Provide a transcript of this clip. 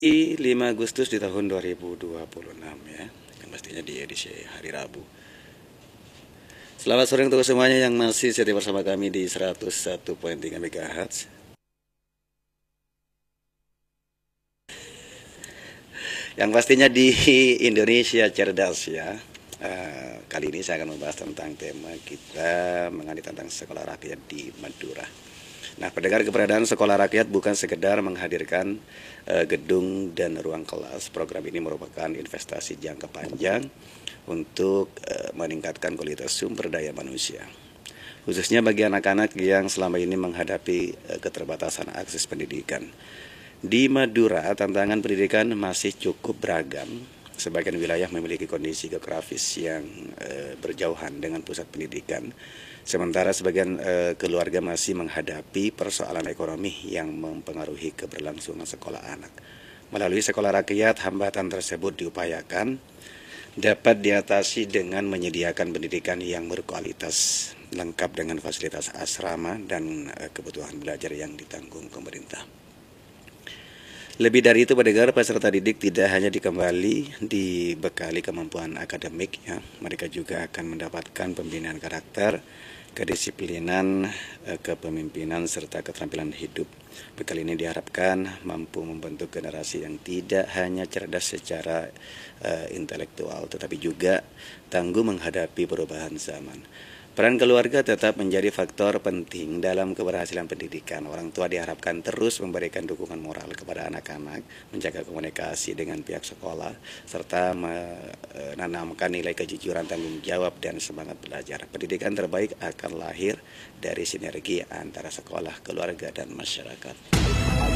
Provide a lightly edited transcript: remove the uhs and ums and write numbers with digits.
5 Agustus di tahun 2026 ya, yang pastinya di edisi hari Rabu. Selamat sore untuk semuanya yang masih setia bersama kami di 101.3 MHz. Yang pastinya di Indonesia Cerdas ya. Kali ini saya akan membahas tentang tema kita mengenai tentang sekolah rakyat di Madura. Nah, pendengar, keberadaan sekolah rakyat bukan sekedar menghadirkan gedung dan ruang kelas. Program ini merupakan investasi jangka panjang untuk meningkatkan kualitas sumber daya manusia, khususnya bagi anak-anak yang selama ini menghadapi keterbatasan akses pendidikan. Di Madura, tantangan pendidikan masih cukup beragam. Sebagian wilayah memiliki kondisi geografis yang berjauhan dengan pusat pendidikan, sementara sebagian keluarga masih menghadapi persoalan ekonomi yang mempengaruhi keberlangsungan sekolah anak. Melalui sekolah rakyat, hambatan tersebut diupayakan dapat diatasi dengan menyediakan pendidikan yang berkualitas, lengkap dengan fasilitas asrama dan kebutuhan belajar yang ditanggung pemerintah. Lebih dari itu, pendengar, peserta didik tidak hanya dibekali kemampuan akademik ya, mereka juga akan mendapatkan pembinaan karakter, kedisiplinan, kepemimpinan serta keterampilan hidup. Bekal ini diharapkan mampu membentuk generasi yang tidak hanya cerdas secara intelektual, tetapi juga tangguh menghadapi perubahan zaman. Peran keluarga tetap menjadi faktor penting dalam keberhasilan pendidikan. Orang tua diharapkan terus memberikan dukungan moral kepada anak-anak, menjaga komunikasi dengan pihak sekolah, serta menanamkan nilai kejujuran, tanggung jawab, dan semangat belajar. Pendidikan terbaik akan lahir dari sinergi antara sekolah, keluarga, dan masyarakat.